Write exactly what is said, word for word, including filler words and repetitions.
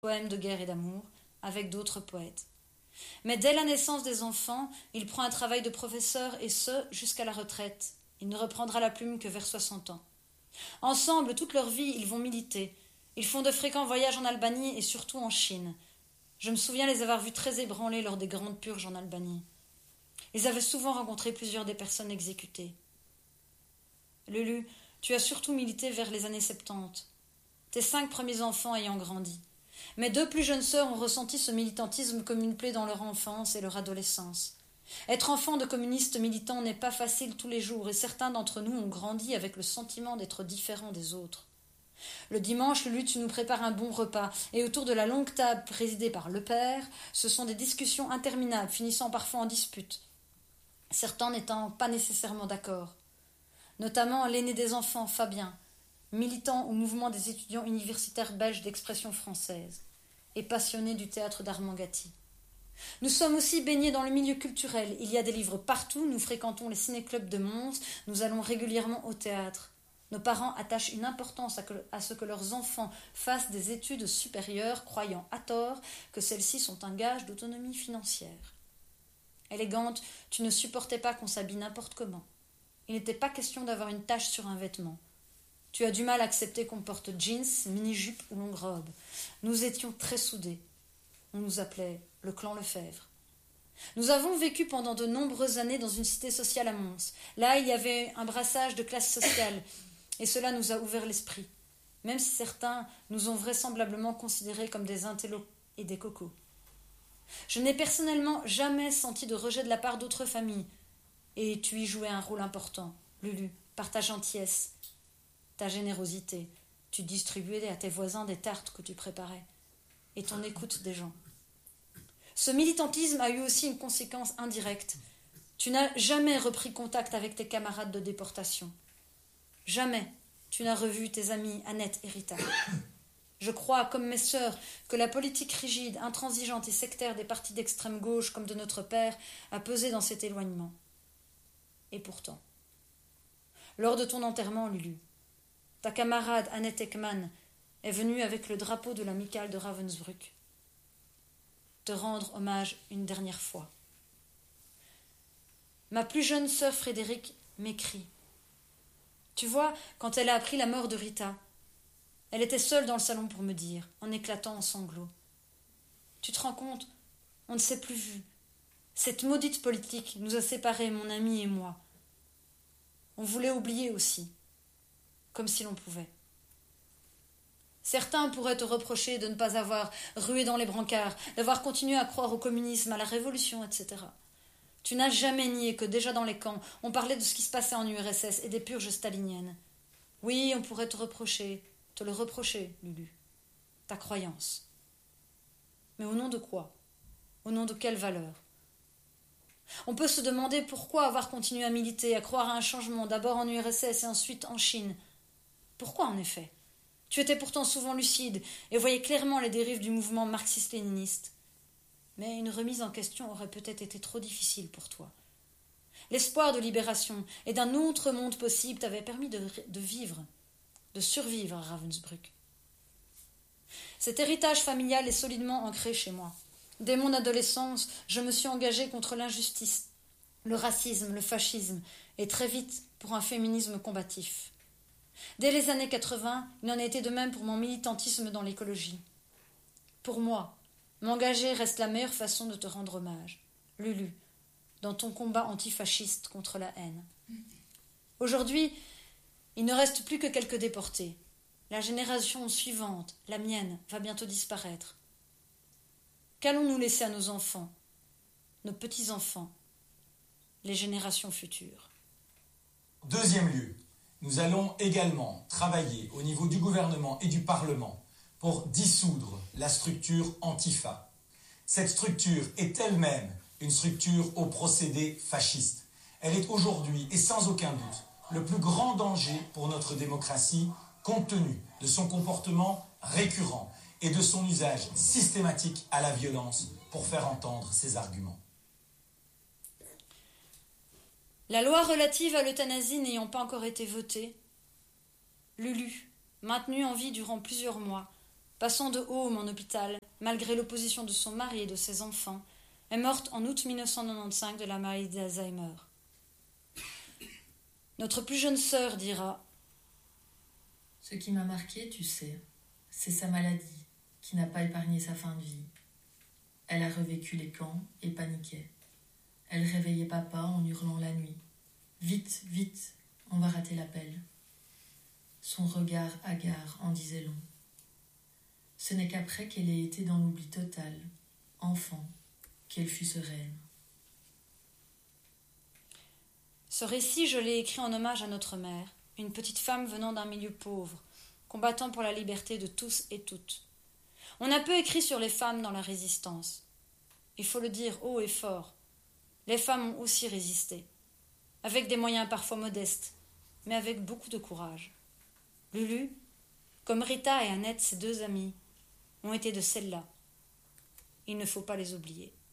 poèmes de guerre et d'amour, avec d'autres poètes. Mais dès la naissance des enfants, il prend un travail de professeur et ce, jusqu'à la retraite. Il ne reprendra la plume que vers soixante ans. Ensemble, toute leur vie, ils vont militer. Ils font de fréquents voyages en Albanie et surtout en Chine. Je me souviens les avoir vus très ébranlés lors des grandes purges en Albanie. Ils avaient souvent rencontré plusieurs des personnes exécutées. Lulu, tu as surtout milité vers les années soixante-dix, tes cinq premiers enfants ayant grandi. Mes deux plus jeunes sœurs ont ressenti ce militantisme comme une plaie dans leur enfance et leur adolescence. Être enfant de communistes militants n'est pas facile tous les jours et certains d'entre nous ont grandi avec le sentiment d'être différents des autres. Le dimanche, Lulu, tu nous prépares un bon repas et autour de la longue table présidée par le père, ce sont des discussions interminables finissant parfois en dispute, certains n'étant pas nécessairement d'accord. Notamment l'aîné des enfants, Fabien, militant au mouvement des étudiants universitaires belges d'expression française et passionné du théâtre d'Armangati. Nous sommes aussi baignés dans le milieu culturel. Il y a des livres partout, nous fréquentons les ciné-clubs de Mons, nous allons régulièrement au théâtre. Nos parents attachent une importance à, que, à ce que leurs enfants fassent des études supérieures, croyant à tort que celles-ci sont un gage d'autonomie financière. Élégante, tu ne supportais pas qu'on s'habille n'importe comment. Il n'était pas question d'avoir une tache sur un vêtement. Tu as du mal à accepter qu'on porte jeans, mini-jupe ou longue robe. Nous étions très soudés. On nous appelait le clan Lefebvre. Nous avons vécu pendant de nombreuses années dans une cité sociale à Mons. Là, il y avait un brassage de classes sociales, et cela nous a ouvert l'esprit, même si certains nous ont vraisemblablement considérés comme des intellos et des cocos. Je n'ai personnellement jamais senti de rejet de la part d'autres familles, et tu y jouais un rôle important, Lulu, par ta gentillesse, ta générosité. Tu distribuais à tes voisins des tartes que tu préparais, et ton écoute des gens. Ce militantisme a eu aussi une conséquence indirecte. Tu n'as jamais repris contact avec tes camarades de déportation. Jamais tu n'as revu tes amis Annette et Rita. Je crois, comme mes sœurs, que la politique rigide, intransigeante et sectaire des partis d'extrême gauche comme de notre père a pesé dans cet éloignement. Et pourtant, lors de ton enterrement, Lulu, ta camarade Annette Ekman est venue avec le drapeau de l'amicale de Ravensbrück te rendre hommage une dernière fois. Ma plus jeune sœur Frédéric m'écrit. Tu vois, quand elle a appris la mort de Rita, elle était seule dans le salon pour me dire, en éclatant en sanglots. Tu te rends compte, on ne s'est plus vu. Cette maudite politique nous a séparés, mon ami et moi. On voulait oublier aussi, comme si l'on pouvait. Certains pourraient te reprocher de ne pas avoir rué dans les brancards, d'avoir continué à croire au communisme, à la révolution, et cetera. Tu n'as jamais nié que déjà dans les camps, on parlait de ce qui se passait en U R S S et des purges staliniennes. Oui, on pourrait te reprocher, te le reprocher, Lulu, ta croyance. Mais au nom de quoi? Au nom de quelle valeur? On peut se demander pourquoi avoir continué à militer, à croire à un changement, d'abord en U R S S et ensuite en Chine. Pourquoi, en effet? Tu étais pourtant souvent lucide et voyais clairement les dérives du mouvement marxiste-léniniste. Mais une remise en question aurait peut-être été trop difficile pour toi. L'espoir de libération et d'un autre monde possible t'avait permis de, de vivre, de survivre à Ravensbrück. Cet héritage familial est solidement ancré chez moi. Dès mon adolescence, je me suis engagée contre l'injustice, le racisme, le fascisme, et très vite pour un féminisme combatif. Dès les années quatre-vingts, il en a été de même pour mon militantisme dans l'écologie. Pour moi, m'engager reste la meilleure façon de te rendre hommage, Lulu, dans ton combat antifasciste contre la haine. Aujourd'hui, il ne reste plus que quelques déportés. La génération suivante, la mienne, va bientôt disparaître. Qu'allons-nous laisser à nos enfants, nos petits-enfants, les générations futures? Deuxième lieu, nous allons également travailler au niveau du gouvernement et du Parlement pour dissoudre la structure Antifa. Cette structure est elle-même une structure au procédé fasciste. Elle est aujourd'hui, et sans aucun doute, le plus grand danger pour notre démocratie, compte tenu de son comportement récurrent et de son usage systématique à la violence pour faire entendre ses arguments. La loi relative à l'euthanasie n'ayant pas encore été votée, Lulu, maintenue en vie durant plusieurs mois, passant de Home en hôpital, malgré l'opposition de son mari et de ses enfants, est morte en août mille neuf cent quatre-vingt-quinze de la maladie d'Alzheimer. Notre plus jeune sœur dira « Ce qui m'a marqué, tu sais, c'est sa maladie, qui n'a pas épargné sa fin de vie. Elle a revécu les camps et paniquait. Elle réveillait papa en hurlant la nuit. « Vite, vite, on va rater l'appel. » Son regard hagard en disait long. Ce n'est qu'après qu'elle ait été dans l'oubli total, enfant, qu'elle fut sereine. Ce récit, je l'ai écrit en hommage à notre mère, une petite femme venant d'un milieu pauvre, combattant pour la liberté de tous et toutes. On a peu écrit sur les femmes dans la résistance. Il faut le dire haut et fort. Les femmes ont aussi résisté, avec des moyens parfois modestes, mais avec beaucoup de courage. Lulu, comme Rita et Annette, ses deux amies, ont été de celles-là. Il ne faut pas les oublier.